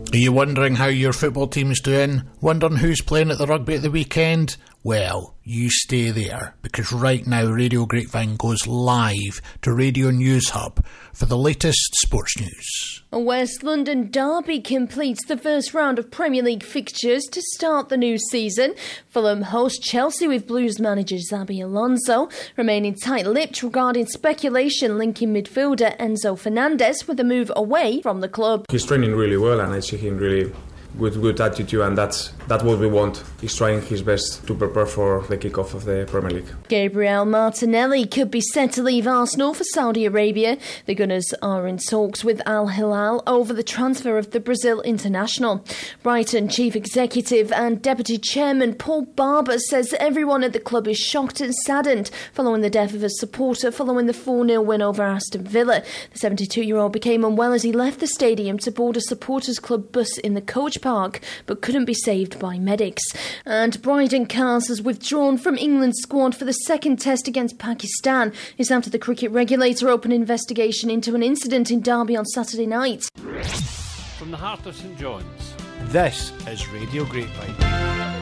Are you wondering how your football team's doing? Wondering who's playing at the rugby at the weekend? Well, you stay there, because right now Radio Grapevine goes live to Radio News Hub for the latest sports news. A West London derby completes the first round of Premier League fixtures to start the new season. Fulham host Chelsea with Blues manager Xabi Alonso remaining tight-lipped regarding speculation linking midfielder Enzo Fernandez with a move away from the club. He's training really well and I see him really with good attitude, and that's what we want. He's trying his best to prepare for the kick-off of the Premier League. Gabriel Martinelli could be set to leave Arsenal for Saudi Arabia. The Gunners are in talks with Al Hilal over the transfer of the Brazil international. Brighton Chief Executive and Deputy Chairman Paul Barber says everyone at the club is shocked and saddened following the death of a supporter following the 4-0 win over Aston Villa. The 72-year-old became unwell as he left the stadium to board a supporters club bus in the coach park, but couldn't be saved by medics. And Bryden Cars has withdrawn from England's squad for the second test against Pakistan. It's after the cricket regulator opened an investigation into an incident in Derby on Saturday night. From the heart of St John's, this is Radio Grapevine.